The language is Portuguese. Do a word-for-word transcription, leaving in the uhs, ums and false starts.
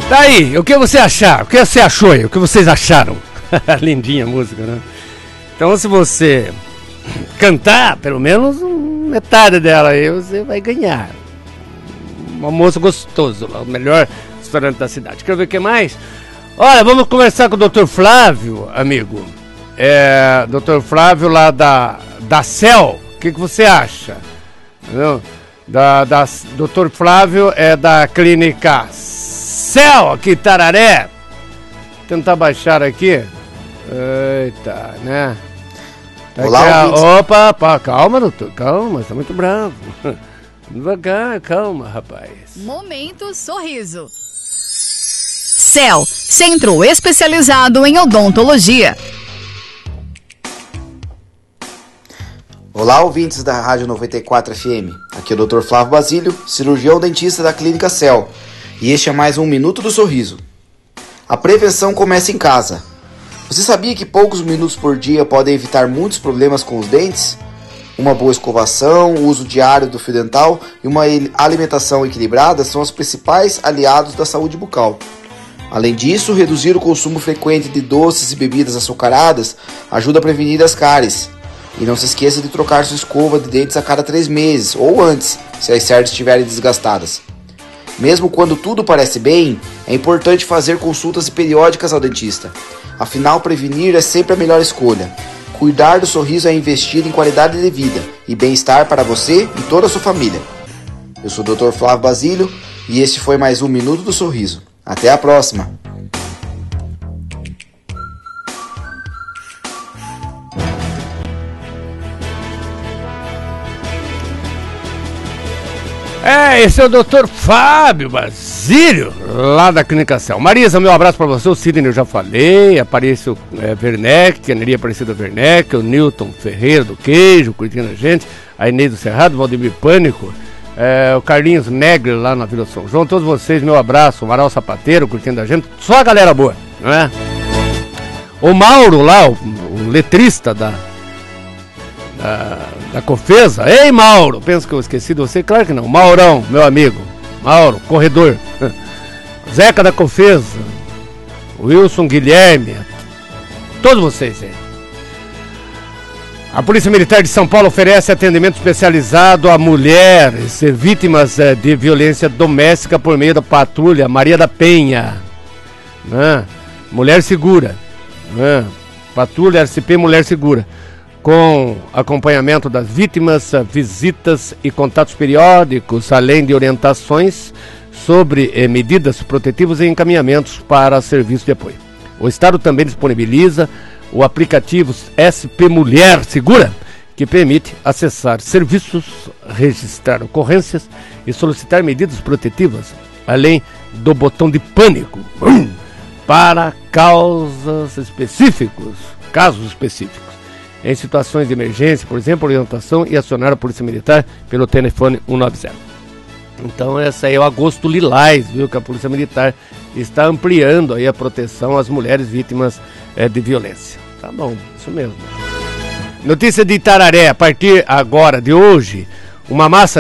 Daí, o que você achar? O que você achou aí? O que vocês acharam? Lindinha a música, né? Então, se você cantar, pelo menos metade dela aí, você vai ganhar. Um almoço gostoso lá, o melhor restaurante da cidade. Quer ver o que mais? Olha, vamos conversar com o doutor Flávio, amigo. É, doutor Flávio lá da, da C E L. O que, que você acha? Entendeu? Da, da, doutor Flávio é da clínica C E L, aqui em Tararé. Vou tentar baixar aqui. Eita, né? Olá, aqui, opa, opa, calma, doutor, calma, você tá muito bravo. Devagar, calma, rapaz. Momento Sorriso. C E L, Centro Especializado em Odontologia. Olá, ouvintes da Rádio noventa e quatro F M. Aqui é o doutor Flávio Basílio, cirurgião dentista da clínica C E L. E este é mais um Minuto do Sorriso. A prevenção começa em casa. Você sabia que poucos minutos por dia podem evitar muitos problemas com os dentes? Uma boa escovação, o uso diário do fio dental e uma alimentação equilibrada são os principais aliados da saúde bucal. Além disso, reduzir o consumo frequente de doces e bebidas açucaradas ajuda a prevenir as cáries. E não se esqueça de trocar sua escova de dentes a cada três meses ou antes, se as cerdas estiverem desgastadas. Mesmo quando tudo parece bem, é importante fazer consultas periódicas ao dentista. Afinal, prevenir é sempre a melhor escolha. Cuidar do sorriso é investir em qualidade de vida e bem-estar para você e toda a sua família. Eu sou o doutor Flávio Basílio e este foi mais um Minuto do Sorriso. Até a próxima! É, esse é o doutor Fábio Basílio, lá da Clínica C E L. Marisa, meu abraço pra você, o Sidney eu já falei, Aparício é, Werneck, a Nery Aparecida Werneck, o Newton Ferreira do Queijo, curtindo a gente, a Inês do Cerrado, o Valdemir Pânico, é, o Carlinhos Negre lá na Vila São João, todos vocês, meu abraço, o Maral Sapateiro, curtindo a gente, só a galera boa, não é? O Mauro lá, o, o letrista da... Da, da Cofesa. Ei, Mauro, penso que eu esqueci de você? Claro que não. Maurão, meu amigo, Mauro, corredor. Zeca da Cofesa, Wilson Guilherme, todos vocês aí. A Polícia Militar de São Paulo oferece atendimento especializado a mulheres vítimas de violência doméstica por meio da patrulha Maria da Penha, né? Mulher Segura, né? Patrulha R C P Mulher Segura, com acompanhamento das vítimas, visitas e contatos periódicos, além de orientações sobre eh, medidas protetivas e encaminhamentos para serviço de apoio. O Estado também disponibiliza o aplicativo S P Mulher Segura, que permite acessar serviços, registrar ocorrências e solicitar medidas protetivas, além do botão de pânico para causas específicos, casos específicos. Em situações de emergência, por exemplo, orientação e acionar a Polícia Militar pelo telefone cento e noventa. Então essa aí é o agosto lilás, viu, que a Polícia Militar está ampliando aí a proteção às mulheres vítimas é, de violência. Tá bom, isso mesmo. Notícia de Itararé, a partir agora de hoje, uma massa